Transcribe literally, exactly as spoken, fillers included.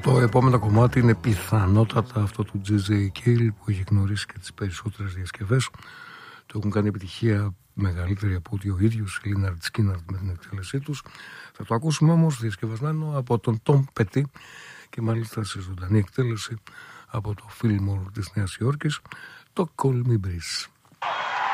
Το επόμενο κομμάτι είναι πιθανότατα αυτό του τζέι τζέι Cale, που έχει γνωρίσει και τις περισσότερες διασκευές. Το έχουν κάνει επιτυχία μεγαλύτερη από ότι ο ίδιος, η Lynyrd Skynyrd, με την εκτέλεσή τους. Θα το ακούσουμε όμως διασκευασμένο από τον Tom Petty και μάλιστα σε ζωντανή εκτέλεση από το Fillmore της Νέας Υόρκης, το Call Me Breeze.